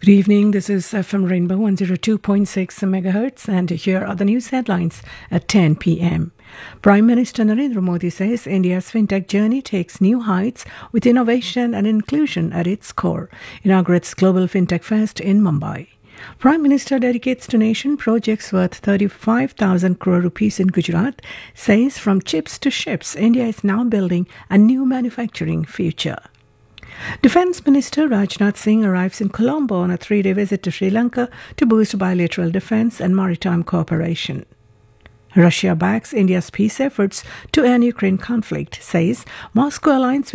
Good evening, this is FM Rainbow 102.6 MHz and here are the news headlines at 10 p.m. Prime Minister Narendra Modi says India's fintech journey takes new heights with innovation and inclusion at its core. Inaugurates Global Fintech Fest in Mumbai. Prime Minister dedicates to nation projects worth 35,000 crore rupees in Gujarat, says from chips to ships, India is now building a new manufacturing future. Defence Minister Rajnath Singh arrives in Colombo on a 3-day visit to Sri Lanka to boost bilateral defence and maritime cooperation. Russia backs India's peace efforts to end Ukraine conflict, says Moscow aligns